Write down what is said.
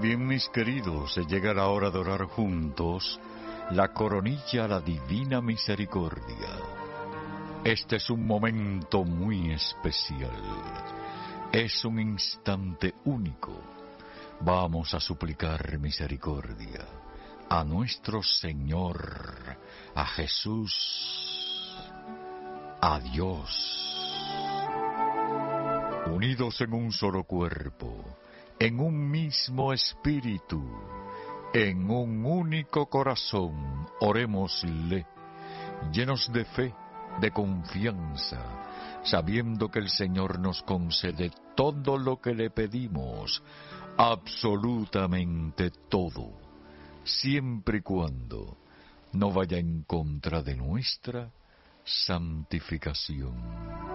Bien, mis queridos, se llega la hora de orar juntos la coronilla a la divina misericordia. Este es un momento muy especial. Es un instante único. Vamos a suplicar misericordia a nuestro Señor, a Jesús, a Dios. Unidos en un solo cuerpo, en un mismo espíritu, en un único corazón, orémosle, llenos de fe, de confianza, sabiendo que el Señor nos concede todo lo que le pedimos, absolutamente todo, siempre y cuando no vaya en contra de nuestra santificación.